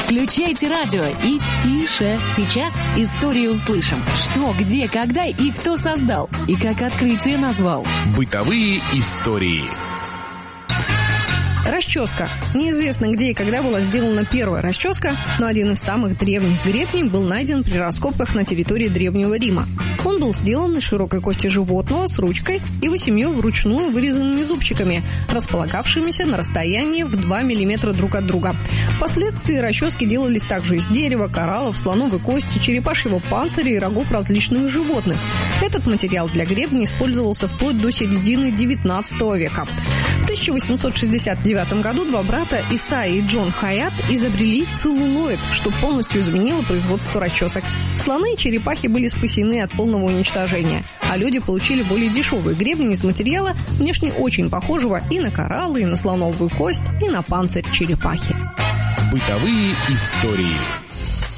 Включайте радио и тише. Сейчас историю услышим. Что, где, когда и кто создал, и как открытие назвал. Бытовые истории. Расческа. Неизвестно, где и когда была сделана первая расческа, но один из самых древних гребней был найден при раскопках на территории Древнего Рима. Он был сделан из широкой кости животного с ручкой и 8 вручную вырезанными зубчиками, располагавшимися на расстоянии в 2 мм друг от друга. Впоследствии расчески делались также из дерева, кораллов, слоновой кости, черепашьего панциря и рогов различных животных. Этот материал для гребня использовался вплоть до середины XIX века. В 1869 году два брата Исайя и Джон Хайат изобрели целлулоид, что полностью изменило производство расчесок. Слоны и черепахи были спасены от полного уничтожения, а люди получили более дешевые гребни из материала, внешне очень похожего и на кораллы, и на слоновую кость, и на панцирь черепахи. Бытовые истории.